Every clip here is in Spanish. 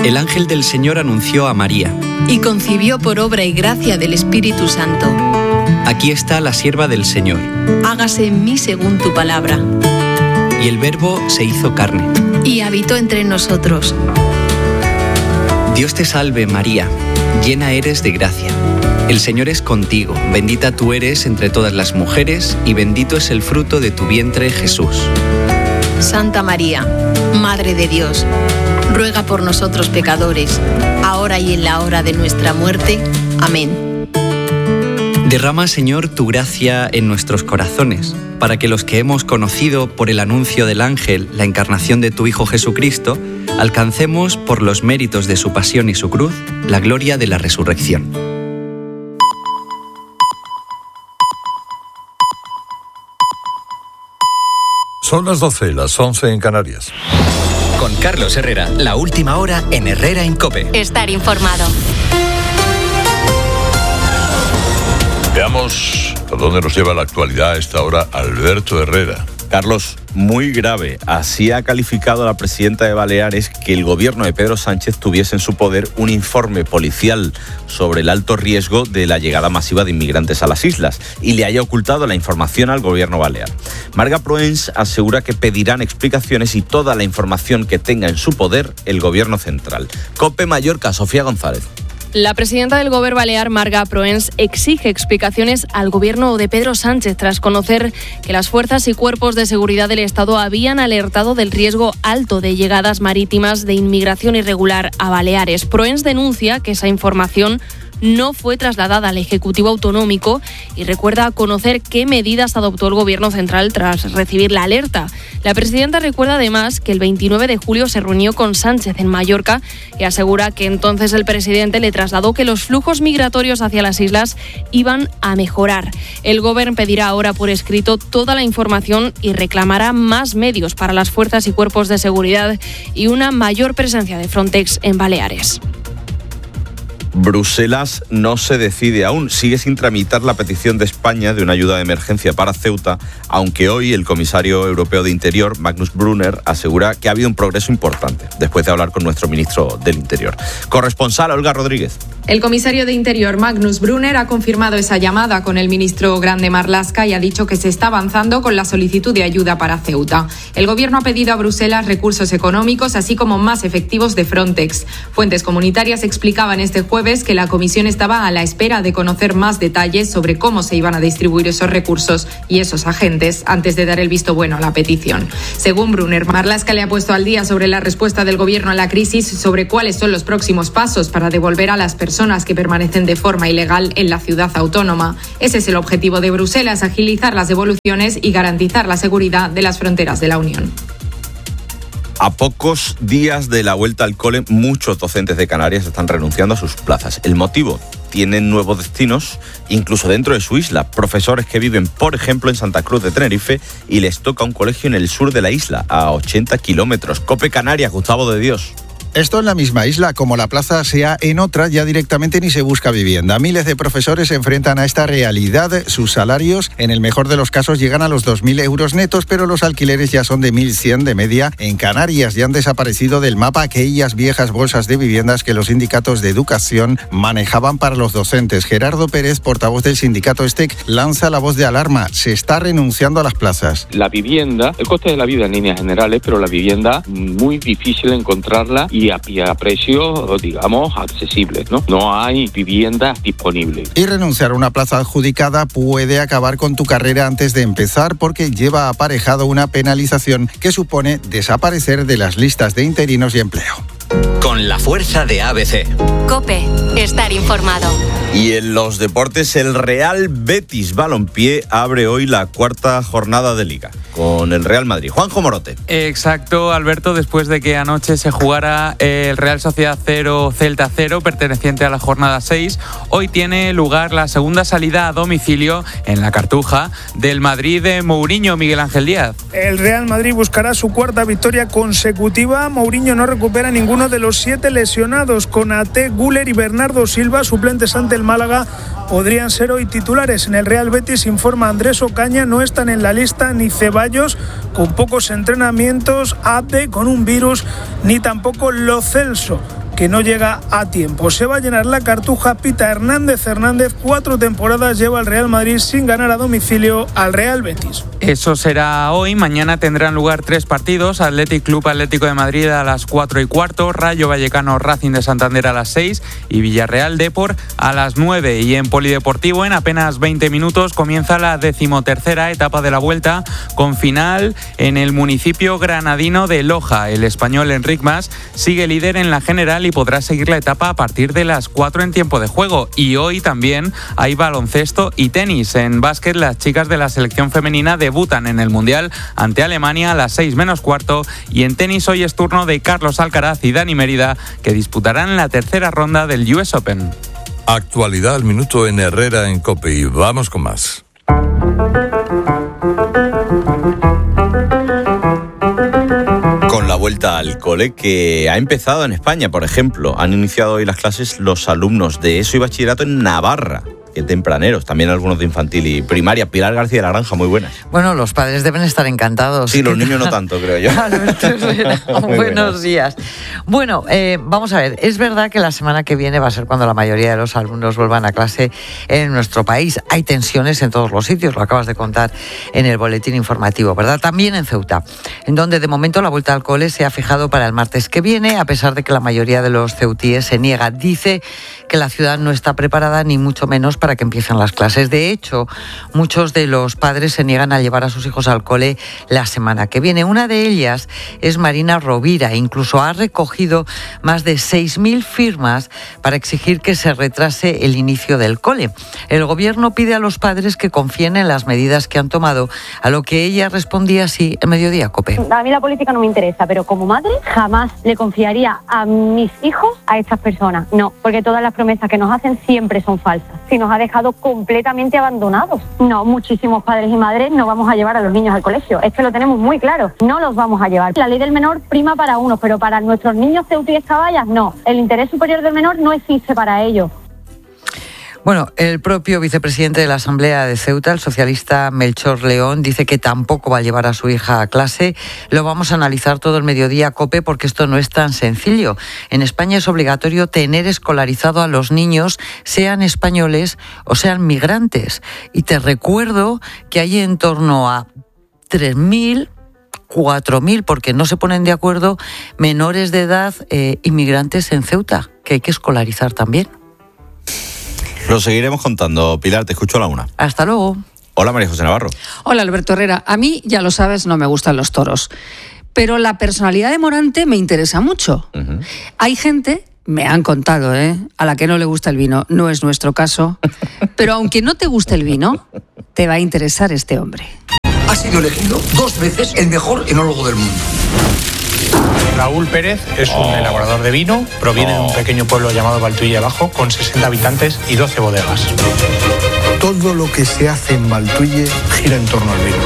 El ángel del Señor anunció a María. Y concibió por obra y gracia del Espíritu Santo. Aquí está la sierva del Señor. Hágase en mí según tu palabra. Y el Verbo se hizo carne. Y habitó entre nosotros. Dios te salve, María, llena eres de gracia. El Señor es contigo, bendita tú eres entre todas las mujeres, y bendito es el fruto de tu vientre, Jesús. Santa María, Madre de Dios, ruega por nosotros pecadores, ahora y en la hora de nuestra muerte. Amén. Derrama, Señor, tu gracia en nuestros corazones, para que los que hemos conocido por el anuncio del ángel la encarnación de tu Hijo Jesucristo, alcancemos, por los méritos de su pasión y su cruz, la gloria de la resurrección. Son las 12, las 11 en Canarias. Con Carlos Herrera, la última hora en Herrera en COPE. Estar informado. Veamos a dónde nos lleva la actualidad a esta hora Alberto Herrera. Carlos, muy grave. Así ha calificado la presidenta de Baleares que el gobierno de Pedro Sánchez tuviese en su poder un informe policial sobre el alto riesgo de la llegada masiva de inmigrantes a las islas y le haya ocultado la información al gobierno balear. Marga Proens asegura que pedirán explicaciones y toda la información que tenga en su poder el gobierno central. COPE Mallorca, Sofía González. La presidenta del Gobierno balear, Marga Proens, exige explicaciones al gobierno de Pedro Sánchez tras conocer que las fuerzas y cuerpos de seguridad del Estado habían alertado del riesgo alto de llegadas marítimas de inmigración irregular a Baleares. Proens denuncia que esa información no fue trasladada al Ejecutivo Autonómico y recuerda conocer qué medidas adoptó el Gobierno central tras recibir la alerta. La presidenta recuerda además que el 29 de julio se reunió con Sánchez en Mallorca y asegura que entonces el presidente le trasladó que los flujos migratorios hacia las islas iban a mejorar. El Gobierno pedirá ahora por escrito toda la información y reclamará más medios para las fuerzas y cuerpos de seguridad y una mayor presencia de Frontex en Baleares. Bruselas no se decide aún. Sigue sin tramitar la petición de España de una ayuda de emergencia para Ceuta, aunque hoy el comisario europeo de Interior, Magnus Brunner, asegura que ha habido un progreso importante, después de hablar con nuestro ministro del Interior. Corresponsal Olga Rodríguez. El comisario de Interior, Magnus Brunner, ha confirmado esa llamada con el ministro Grande Marlaska y ha dicho que se está avanzando con la solicitud de ayuda para Ceuta. El gobierno ha pedido a Bruselas recursos económicos, así como más efectivos de Frontex. Fuentes comunitarias explicaban este jueves que la comisión estaba a la espera de conocer más detalles sobre cómo se iban a distribuir esos recursos y esos agentes antes de dar el visto bueno a la petición. Según Brunner, Marlaska le ha puesto al día sobre la respuesta del gobierno a la crisis, sobre cuáles son los próximos pasos para devolver a las personas que permanecen de forma ilegal en la ciudad autónoma. Ese es el objetivo de Bruselas, agilizar las devoluciones y garantizar la seguridad de las fronteras de la Unión. A pocos días de la vuelta al cole, muchos docentes de Canarias están renunciando a sus plazas. El motivo: tienen nuevos destinos, incluso dentro de su isla. Profesores que viven, por ejemplo, en Santa Cruz de Tenerife y les toca un colegio en el sur de la isla, a 80 kilómetros. COPE Canarias, Gustavo de Dios. Esto en la misma isla, como la plaza sea en otra, ya directamente ni se busca vivienda. Miles de profesores se enfrentan a esta realidad. Sus salarios, en el mejor de los casos, llegan a los 2.000 euros netos, pero los alquileres ya son de 1.100 de media. En Canarias ya han desaparecido del mapa aquellas viejas bolsas de viviendas que los sindicatos de educación manejaban para los docentes. Gerardo Pérez, portavoz del sindicato ESTEC, lanza la voz de alarma. Se está renunciando a las plazas. La vivienda, el coste de la vida en líneas generales, pero la vivienda muy difícil encontrarla y a precio, digamos, accesibles, ¿no? No hay viviendas disponibles. Y renunciar a una plaza adjudicada puede acabar con tu carrera antes de empezar, porque lleva aparejado una penalización que supone desaparecer de las listas de interinos y empleo. Con la fuerza de ABC. COPE, estar informado. Y en los deportes, el Real Betis Balompié abre hoy la cuarta jornada de Liga con el Real Madrid. Juanjo Morote. Exacto, Alberto, después de que anoche se jugara el Real Sociedad 0, Celta 0, perteneciente a la jornada 6, hoy tiene lugar la segunda salida a domicilio en la Cartuja del Madrid de Mourinho. Miguel Ángel Díaz. El Real Madrid buscará su cuarta victoria consecutiva. Mourinho no recupera ninguno de los 7 lesionados. Konaté, Güler y Bernardo Silva, suplentes ante el Málaga, podrían ser hoy titulares. En el Real Betis, informa Andrés Ocaña, no están en la lista ni Ceballos, con pocos entrenamientos, Abde con un virus, ni tampoco Lo Celso. que no llega a tiempo. Se va a llenar la Cartuja. Pita Hernández, 4 temporadas lleva el Real Madrid sin ganar a domicilio al Real Betis. Eso será hoy. Mañana tendrán lugar 3 partidos. Athletic Club Atlético de Madrid a las 4:15, Rayo Vallecano Racing de Santander a las 6 y Villarreal Depor a las 9. Y en Polideportivo, en apenas 20 minutos, comienza la 13ª etapa de la Vuelta, con final en el municipio granadino de Loja. El español Enric Mas sigue líder en la general y podrá seguir la etapa a partir de las 4 en tiempo de juego. Y hoy también hay baloncesto y tenis. En básquet, las chicas de la selección femenina debutan en el Mundial ante Alemania a las 6:15. Y en tenis hoy es turno de Carlos Alcaraz y Dani Mérida, que disputarán la tercera ronda del US Open. Actualidad al minuto en Herrera en COPE y vamos con más. Con la vuelta al cole que ha empezado en España, por ejemplo, han iniciado hoy las clases los alumnos de ESO y bachillerato en Navarra. Qué tempraneros, también algunos de infantil y primaria. Pilar García de la Granja, muy buenas. Bueno, los padres deben estar encantados. Sí, los niños no tanto, creo yo. Alberto Herrera, buenos días. Bueno, vamos a ver, es verdad que la semana que viene va a ser cuando la mayoría de los alumnos vuelvan a clase en nuestro país. Hay tensiones en todos los sitios, lo acabas de contar en el boletín informativo, ¿verdad? También en Ceuta, en donde de momento la vuelta al cole se ha fijado para el martes que viene, a pesar de que la mayoría de los ceutíes se niega. Dice que la ciudad no está preparada, ni mucho menos para que empiecen las clases. De hecho, muchos de los padres se niegan a llevar a sus hijos al cole la semana que viene. Una de ellas es Marina Rovira. Incluso ha recogido más de 6.000 firmas para exigir que se retrase el inicio del cole. El gobierno pide a los padres que confíen en las medidas que han tomado, a lo que ella respondía así en Mediodía COPE. A mí la política no me interesa, pero como madre jamás le confiaría a mis hijos a estas personas. No, porque todas las promesas que nos hacen siempre son falsas. Si nos ha dejado completamente abandonados. No, muchísimos padres y madres no vamos a llevar a los niños al colegio. Es que lo tenemos muy claro. No los vamos a llevar. La ley del menor prima para unos, pero para nuestros niños ceutíes caballas no. El interés superior del menor no existe para ellos. Bueno, el propio vicepresidente de la Asamblea de Ceuta, el socialista Melchor León, dice que tampoco va a llevar a su hija a clase. Lo vamos a analizar todo el Mediodía COPE porque esto no es tan sencillo. En España es obligatorio tener escolarizado a los niños, sean españoles o sean migrantes. Y te recuerdo que hay en torno a 3.000, 4.000, porque no se ponen de acuerdo, menores de edad inmigrantes en Ceuta, que hay que escolarizar también. Lo seguiremos contando. Pilar, te escucho a la 1. Hasta luego. Hola, María José Navarro. Hola, Alberto Herrera. A mí, ya lo sabes, no me gustan los toros. Pero la personalidad de Morante me interesa mucho. Uh-huh. Hay gente, me han contado, a la que no le gusta el vino. No es nuestro caso. Pero aunque no te guste el vino, te va a interesar este hombre. Ha sido elegido 2 veces el mejor enólogo del mundo. Raúl Pérez es un elaborador de vino, proviene de un pequeño pueblo llamado Valtuille Abajo, con 60 habitantes y 12 bodegas. Todo lo que se hace en Valtuille gira en torno al vino.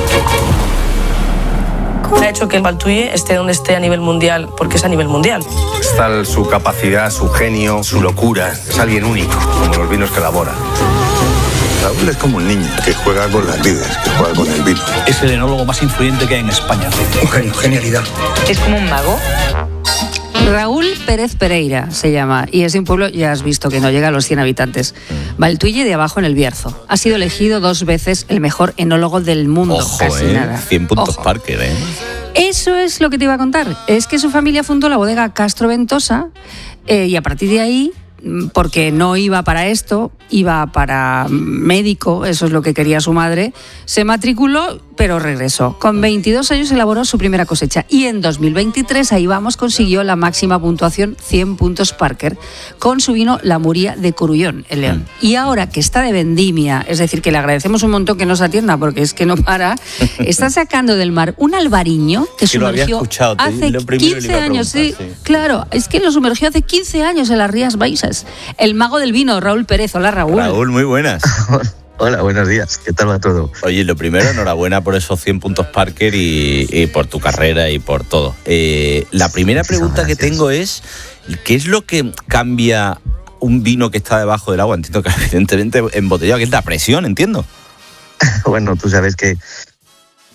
Ha hecho que el Valtuille esté donde esté a nivel mundial, porque es a nivel mundial. Está su capacidad, su genio, su locura. Es alguien único, como los vinos que elabora. Raúl es como un niño que juega con las vides, que juega con el vino. Es el enólogo más influyente que hay en España. Un genio, genialidad. ¿Es como un mago? Raúl Pérez Pereira se llama y es de un pueblo, ya has visto que no llega a los 100 habitantes. Valtuille de Abajo en el Bierzo. Ha sido elegido 2 veces el mejor enólogo del mundo. Ojo, casi nada. 100 puntos Parker, Eso es lo que te iba a contar. Es que su familia fundó la bodega Castro Ventosa y a partir de ahí, porque no iba para esto, iba para médico, eso es lo que quería su madre, se matriculó, pero regresó. Con 22 años elaboró su primera cosecha y en 2023, ahí vamos, consiguió la máxima puntuación, 100 puntos Parker, con su vino La Muria de Corullón, en León. Y ahora que está de vendimia, es decir, que le agradecemos un montón que nos atienda, porque es que no para, está sacando del mar un albariño que sumergió hace 15 años. Sí, claro, es que lo sumergió hace 15 años en las Rías Baixas. El mago del vino, Raúl Pérez. Hola, Raúl. Raúl, muy buenas. Hola, buenos días. ¿Qué tal va todo? Oye, lo primero, enhorabuena por esos 100 puntos Parker y por tu carrera y por todo. La primera pregunta que tengo es, ¿qué es lo que cambia un vino que está debajo del agua? Entiendo que evidentemente embotellado, que es la presión, entiendo. Bueno, tú sabes que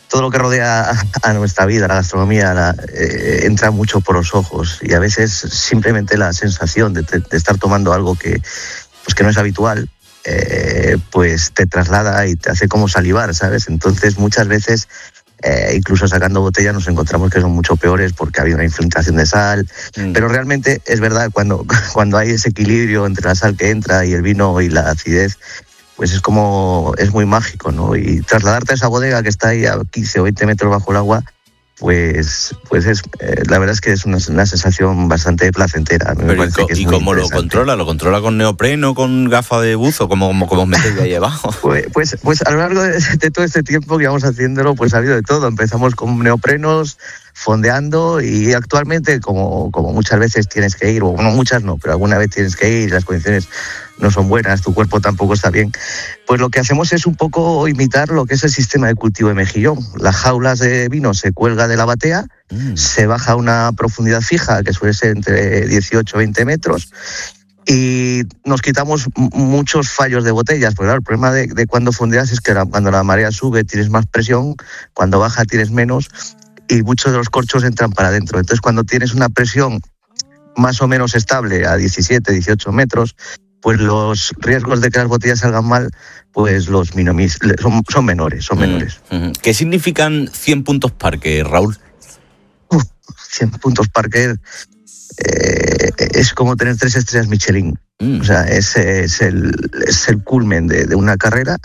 todo lo que rodea a nuestra vida, la gastronomía, entra mucho por los ojos, y a veces simplemente la sensación de estar tomando algo que no es habitual, pues te traslada y te hace como salivar, ¿sabes? Entonces muchas veces, incluso sacando botellas, nos encontramos que son mucho peores porque ha habido una infiltración de sal, pero realmente es verdad, cuando hay ese equilibrio entre la sal que entra y el vino y la acidez, pues es muy mágico, ¿no? Y trasladarte a esa bodega que está ahí a 15 o 20 metros bajo el agua, pues es, la verdad es que es una sensación bastante placentera. ¿Y cómo lo controla? ¿Lo controla con neopreno, con gafa de buzo? ¿Cómo os metéis ahí abajo? Pues a lo largo de todo este tiempo que vamos haciéndolo, pues ha habido de todo. Empezamos con neoprenos, fondeando, y actualmente, como muchas veces tienes que ir, o no muchas no, pero alguna vez tienes que ir, las condiciones no son buenas, tu cuerpo tampoco está bien, pues lo que hacemos es un poco imitar lo que es el sistema de cultivo de mejillón. Las jaulas de vino se cuelga de la batea, se baja a una profundidad fija, que suele ser entre 18 y 20 metros, y nos quitamos muchos fallos de botellas, porque claro, el problema de cuando fondeas es que cuando la marea sube tienes más presión, cuando baja tienes menos, y muchos de los corchos entran para adentro. Entonces, cuando tienes una presión más o menos estable a 17, 18 metros, pues los riesgos de que las botellas salgan mal, pues son menores. ¿Qué significan 100 puntos Parker, Raúl? 100 puntos Parker es como tener 3 estrellas Michelin. O sea, es el culmen de una carrera.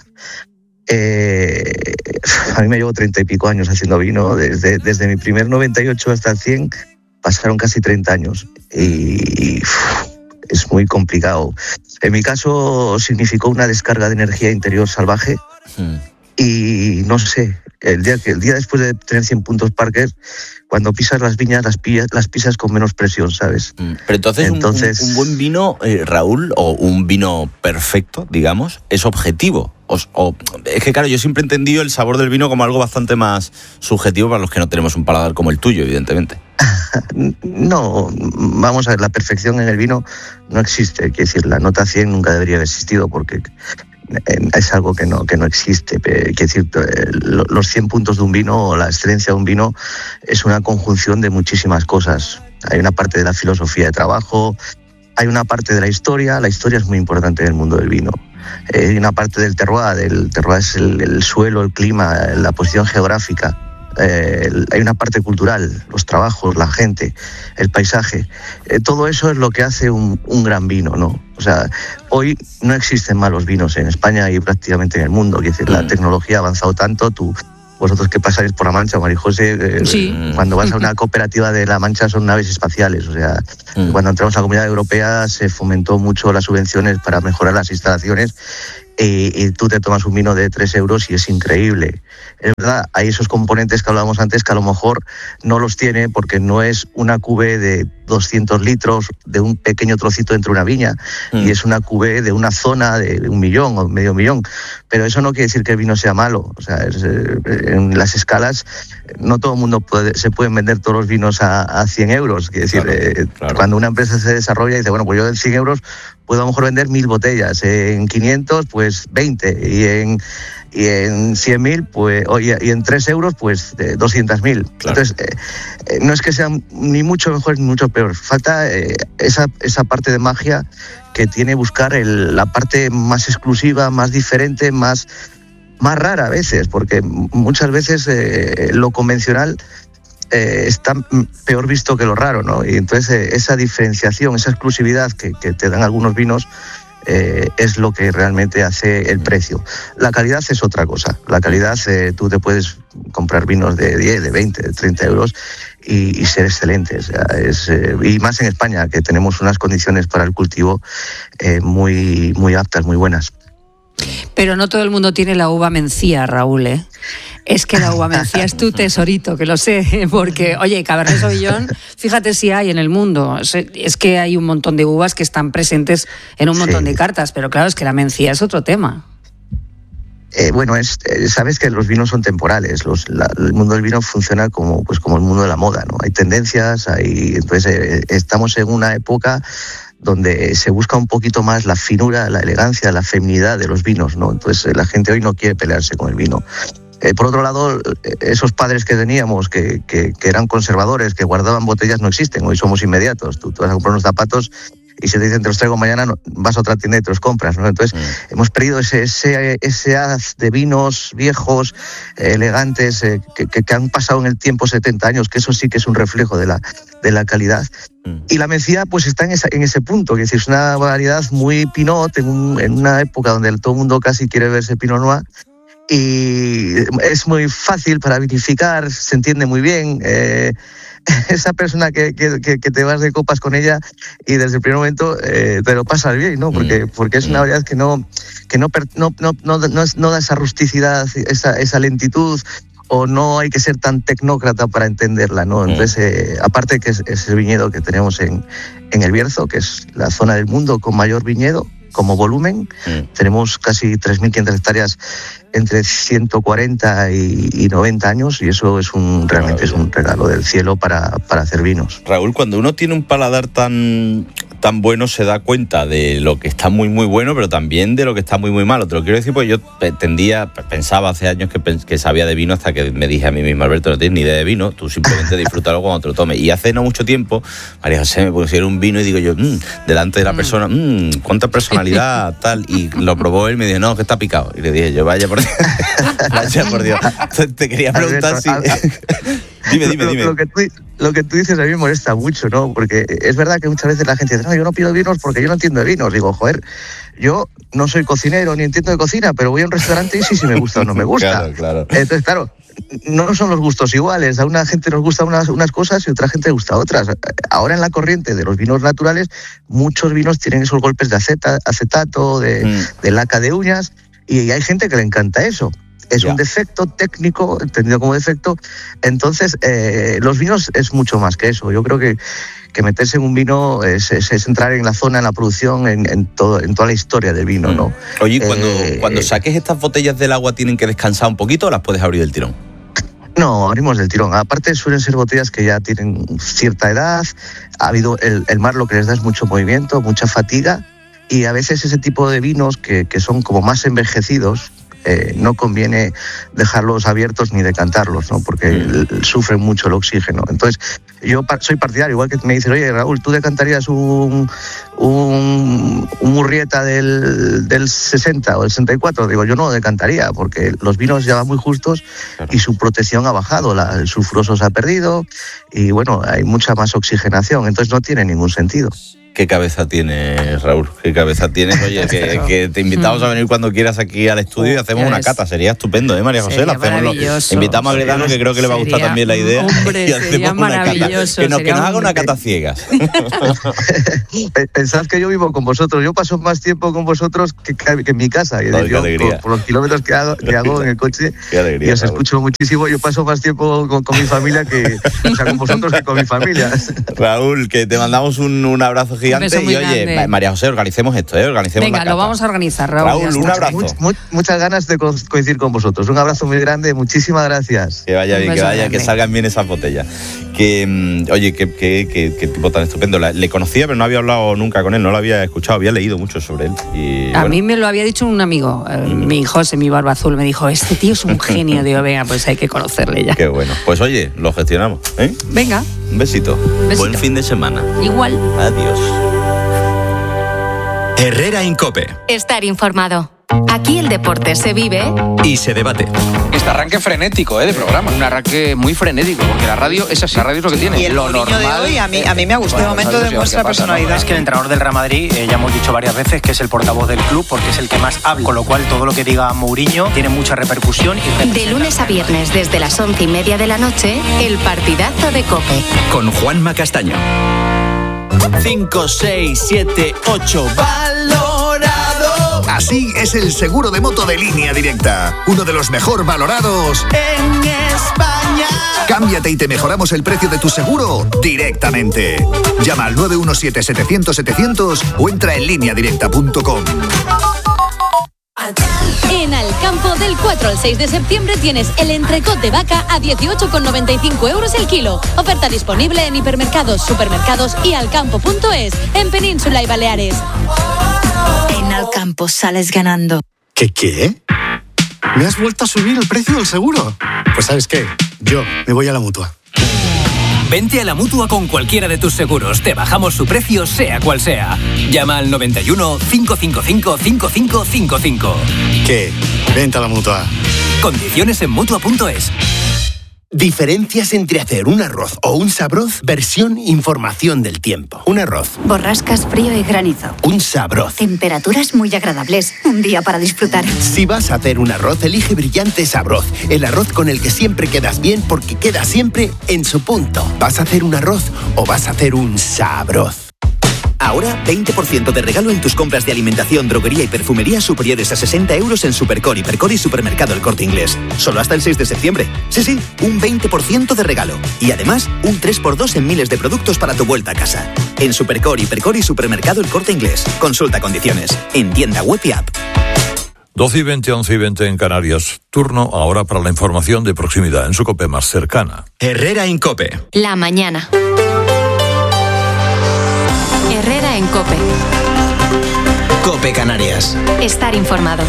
A mí me llevo 30 y pico años haciendo vino. Desde mi primer 98 hasta el 100 pasaron casi 30 años. Y es muy complicado. En mi caso significó una descarga de energía interior salvaje. Y no sé, el día después de tener 100 puntos Parker, cuando pisas las viñas, las pisas con menos presión, ¿sabes? Pero entonces un buen vino, Raúl, o un vino perfecto, digamos, es objetivo. Es que claro, yo siempre he entendido el sabor del vino como algo bastante más subjetivo para los que no tenemos un paladar como el tuyo, evidentemente. No, vamos a ver, la perfección en el vino no existe. Quiero decir, la nota 100 nunca debería haber existido, porque es algo que no existe. Quiero decir, los 100 puntos de un vino, o la excelencia de un vino, es una conjunción de muchísimas cosas. Hay una parte de la filosofía de trabajo, hay una parte de la historia es muy importante en el mundo del vino. Hay una parte del terroir es el suelo, el clima, la posición geográfica. Hay una parte cultural, los trabajos, la gente, el paisaje. Todo eso es lo que hace un gran vino, ¿no? O sea, hoy no existen malos vinos en España y prácticamente en el mundo. Quiero decir, la tecnología ha avanzado tanto. Vosotros que pasáis por La Mancha, María José, sí. Cuando vas a una cooperativa de La Mancha son naves espaciales. O sea, cuando entramos a la Comunidad Europea se fomentó mucho las subvenciones para mejorar las instalaciones, y tú te tomas un vino de 3 euros y es increíble. Es verdad, hay esos componentes que hablábamos antes que a lo mejor no los tiene porque no es una cuvée de 200 litros de un pequeño trocito dentro de una viña, y es una cuvée de una zona de 1 millón o medio millón. Pero eso no quiere decir que el vino sea malo. O sea, en las escalas no todo el mundo se pueden vender todos los vinos a 100 euros. Quiere decir, claro. Cuando una empresa se desarrolla y dice, bueno, pues yo en 100 euros puedo a lo mejor vender 1000 botellas, en 500 pues 20, y en 100.000 pues, y en 3 euros pues 200.000. Claro. Entonces no es que sean ni mucho mejor ni mucho peor, falta esa parte de magia que tiene buscar la parte más exclusiva, más diferente, más rara a veces, porque muchas veces lo convencional está peor visto que lo raro, ¿no? Y entonces esa diferenciación, esa exclusividad que te dan algunos vinos es lo que realmente hace el precio. La calidad es otra cosa. La calidad, tú te puedes comprar vinos de 10, de 20, de 30 euros y ser excelentes. O sea, y más en España, que tenemos unas condiciones para el cultivo muy, muy aptas, muy buenas. Pero no todo el mundo tiene la uva mencía, Raúl, ¿eh? Es que la uva mencía es tu tesorito, que lo sé, porque, oye, Cabernet Sauvignon, fíjate si hay en el mundo. Es que hay un montón de uvas que están presentes en un montón de cartas, pero claro, es que la mencía es otro tema. Bueno, sabes que los vinos son temporales. El mundo del vino funciona como el mundo de la moda, ¿no? Hay tendencias, entonces estamos en una época donde se busca un poquito más la finura, la elegancia, la feminidad de los vinos, ¿no? Entonces la gente hoy no quiere pelearse con el vino. Por otro lado, esos padres que teníamos, que eran conservadores, que guardaban botellas, no existen. Hoy somos inmediatos. Tú vas a comprar unos zapatos y si te dicen te los traigo mañana, vas a otra tienda y te los compras, ¿no? Entonces hemos perdido ese haz de vinos viejos, elegantes, que han pasado en el tiempo 70 años, que eso sí que es un reflejo de la calidad. Y la Mencía pues está en ese punto, que es una variedad muy Pinot, en una época donde todo el mundo casi quiere verse Pinot Noir, y es muy fácil para vinificar, se entiende muy bien. Esa persona que te vas de copas con ella y desde el primer momento te lo pasas bien, ¿no? Porque es una variedad que no da esa rusticidad, esa lentitud, o no hay que ser tan tecnócrata para entenderla, ¿no? Entonces, aparte que es el viñedo que tenemos en el Bierzo, que es la zona del mundo con mayor viñedo como volumen, tenemos casi 3.500 hectáreas entre 140 y 90 años, y eso es realmente es un regalo del cielo para hacer vinos. Raúl, cuando uno tiene un paladar tan bueno, se da cuenta de lo que está muy muy bueno, pero también de lo que está muy muy malo. Te lo quiero decir porque yo pensaba hace años que sabía de vino, hasta que me dije a mí mismo: Alberto, no tienes ni idea de vino, tú simplemente disfrútalo cuando te lo tomes. Y hace no mucho tiempo María José me pusieron un vino y digo yo, delante de la persona, cuánta personalidad, tal, y lo probó él y me dijo, no, que está picado. Y le dije yo, vaya por Dios. Vaya por Dios. Te quería preguntar si... Dime. Lo que tú dices a mí me molesta mucho, ¿no? Porque es verdad que muchas veces la gente dice, no, yo no pido vinos porque yo no entiendo de vinos. Digo, joder, yo no soy cocinero ni entiendo de cocina, pero voy a un restaurante y sí si me gusta o no me gusta. Claro. Entonces, claro, no son los gustos iguales. A una gente nos gustan unas cosas y a otra gente le gusta otras. Ahora en la corriente de los vinos naturales, muchos vinos tienen esos golpes de acetato, de laca de uñas, y hay gente que le encanta eso. Es un defecto técnico, entendido como defecto. Entonces, los vinos es mucho más que eso. Yo creo que meterse en un vino es entrar en la zona, en la producción, en toda la historia del vino, ¿no? Oye, cuando saques estas botellas del agua, ¿tienen que descansar un poquito o las puedes abrir del tirón? No, abrimos del tirón. Aparte suelen ser botellas que ya tienen cierta edad. Ha habido el mar, lo que les da es mucho movimiento, mucha fatiga, y a veces ese tipo de vinos que son como más envejecidos, no conviene dejarlos abiertos ni decantarlos, ¿no? Porque sufren mucho el oxígeno. Entonces, yo soy partidario, igual que me dices, oye, Raúl, ¿tú decantarías un Murrieta del 60 o del 64? Digo, yo no lo decantaría, porque los vinos ya van muy justos y su protección ha bajado, el sulfuroso se ha perdido y, bueno, hay mucha más oxigenación, entonces no tiene ningún sentido. ¿Qué cabeza tienes, Raúl? ¿Qué cabeza tienes? Oye, que te invitamos a venir cuando quieras aquí al estudio y hacemos una cata. Sería estupendo, María José? Invitamos a Gredano, que creo que le va a gustar también la idea. Hombre, y hacemos una cata. Que nos haga una cata ciegas. Pensad que yo vivo con vosotros. Yo paso más tiempo con vosotros que en mi casa. Por los kilómetros que hago en el coche. Y os escucho muchísimo. Yo paso más tiempo con mi familia con vosotros que con mi familia. Raúl, que te mandamos un abrazo gigante. Y oye, grande. María José, organicemos esto, organicemos. Venga, lo vamos a organizar, Raúl, un abrazo. Muchas ganas de coincidir con vosotros. Un abrazo muy grande, muchísimas gracias. Que vaya bien, que salgan bien esas botellas. Oye, qué tipo tan estupendo. Le conocía, pero no había hablado nunca con él, no lo había escuchado, había leído mucho sobre él. A mí me lo había dicho un amigo, mi José, mi barba azul, me dijo, este tío es un genio. Digo, venga, pues hay que conocerle ya. Qué bueno. Pues oye, lo gestionamos, ¿eh? Venga. Un besito. Buen fin de semana. Igual. Adiós. Herrera Incope. Estar informado. Aquí el deporte se vive y se debate. Este arranque frenético de programa. Un arranque muy frenético, porque la radio es así. La radio es lo que tiene. Y el normal de hoy, a mí me ha gustado. Este momento demuestra personalidad. ¿no? Es que el entrenador del Real Madrid, ya hemos dicho varias veces que es el portavoz del club, porque es el que más habla. Con lo cual, todo lo que diga Mourinho tiene mucha repercusión. De lunes a viernes, desde las 11:30 de la noche, el partidazo de COPE. Con Juanma Castaño. 5, 6, 7, 8, valorado. Así es el seguro de moto de Línea Directa. Uno de los mejor valorados en España. Cámbiate y te mejoramos el precio de tu seguro directamente. Llama al 917-700-700 o entra en lineadirecta.com. En Alcampo, del 4 al 6 de septiembre tienes el entrecot de vaca a 18,95 euros el kilo. Oferta disponible en hipermercados, supermercados y alcampo.es, en Península y Baleares. En Alcampo sales ganando. ¿Qué? ¿Me has vuelto a subir el precio del seguro? Pues ¿sabes qué? Yo me voy a la Mutua. Vente a la Mutua con cualquiera de tus seguros. Te bajamos su precio, sea cual sea. Llama al 91 555 5555. ¿Qué? Vente a la Mutua. Condiciones en Mutua.es. Diferencias entre hacer un arroz o un sabroz, versión información del tiempo. Un arroz. Borrascas, frío y granizo. Un sabroz. Temperaturas muy agradables. Un día para disfrutar. Si vas a hacer un arroz, elige Brillante Sabroz. El arroz con el que siempre quedas bien porque queda siempre en su punto. ¿Vas a hacer un arroz o vas a hacer un sabroz? Ahora, 20% de regalo en tus compras de alimentación, droguería y perfumería superiores a 60 euros en Supercore, Hipercor y Supermercado El Corte Inglés. Solo hasta el 6 de septiembre. Sí, un 20% de regalo. Y además, un 3x2 en miles de productos para tu vuelta a casa. En Supercore, Hipercor y Supermercado El Corte Inglés. Consulta condiciones. En tienda web y app. 12:20, 11:20 en Canarias. Turno ahora para la información de proximidad en su COPE más cercana. Herrera en COPE. La mañana. Herrera en COPE. COPE Canarias. Estar informado.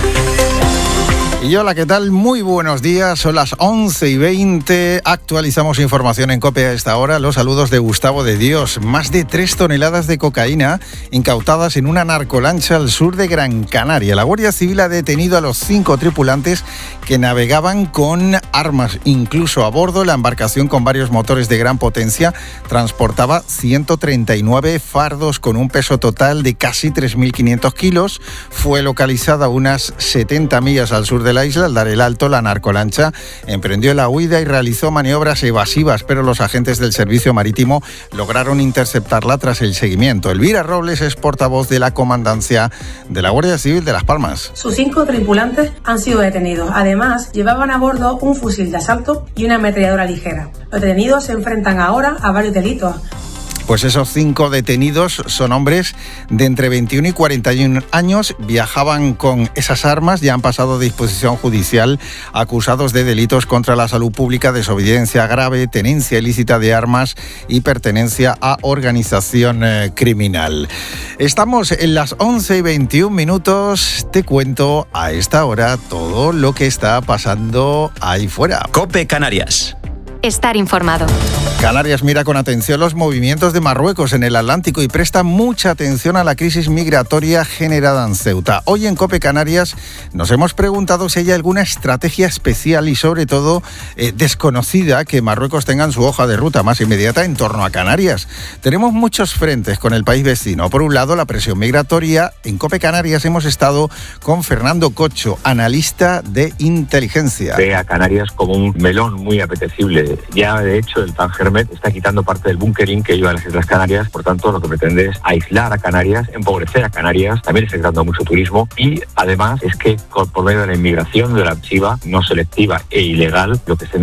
Y hola, ¿qué tal? Muy buenos días, son las 11:20, actualizamos información en COPE a esta hora. Los saludos de Gustavo de Dios. Más de 3 toneladas de cocaína incautadas en una narcolancha al sur de Gran Canaria. La Guardia Civil ha detenido a los 5 tripulantes que navegaban con armas. Incluso a bordo, la embarcación con varios motores de gran potencia transportaba 139 fardos con un peso total de casi 3.500 kilos. Fue localizada a unas 70 millas al sur de la isla. Al dar el alto, la narcolancha emprendió la huida y realizó maniobras evasivas, pero los agentes del servicio marítimo lograron interceptarla tras el seguimiento. Elvira Robles es portavoz de la comandancia de la Guardia Civil de Las Palmas. Sus 5 tripulantes han sido detenidos. Además, llevaban a bordo un fusil de asalto y una ametralladora ligera. Los detenidos se enfrentan ahora a varios delitos. Pues esos 5 detenidos son hombres de entre 21 y 41 años, viajaban con esas armas y han pasado a disposición judicial acusados de delitos contra la salud pública, desobediencia grave, tenencia ilícita de armas y pertenencia a organización criminal. Estamos en las 11:21, te cuento a esta hora todo lo que está pasando ahí fuera. COPE Canarias. Estar informado. Canarias mira con atención los movimientos de Marruecos en el Atlántico y presta mucha atención a la crisis migratoria generada en Ceuta. Hoy en COPE Canarias nos hemos preguntado si hay alguna estrategia especial y sobre todo desconocida que Marruecos tenga en su hoja de ruta más inmediata en torno a Canarias. Tenemos muchos frentes con el país vecino. Por un lado, la presión migratoria. En COPE Canarias hemos estado con Fernando Cocho, analista de inteligencia. Ve a Canarias como un melón muy apetecible. Ya, de hecho, el Tangermet está quitando parte del bunkering que lleva a las Islas Canarias. Por tanto, lo que pretende es aislar a Canarias, empobrecer a Canarias. También está creando mucho turismo. Y, además, es que por medio de la inmigración, de la chiva no selectiva e ilegal, lo que se